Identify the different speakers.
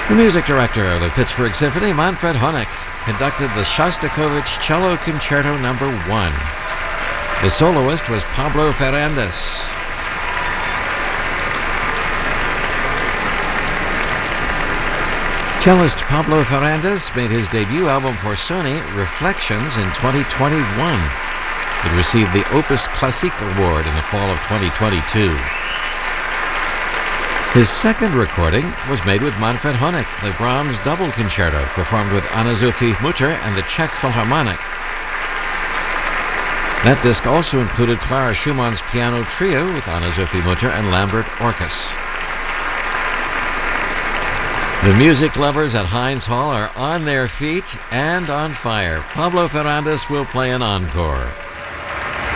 Speaker 1: The music director of the Pittsburgh Symphony, Manfred Honeck, conducted the Shostakovich Cello Concerto No. 1. The soloist was Pablo Ferrandis. Cellist Pablo Ferrandis made his debut album for Sony, Reflections, in 2021. It received the Opus Classique Award in the fall of 2022. His second recording was made with Manfred Honeck, the Brahms Double Concerto, performed with Anna-Sophie Mutter and the Czech Philharmonic. That disc also included Clara Schumann's Piano Trio with Anna-Sophie Mutter and Lambert Orkes. The music lovers at Heinz Hall are on their feet and on fire. Pablo Ferrandis will play an encore.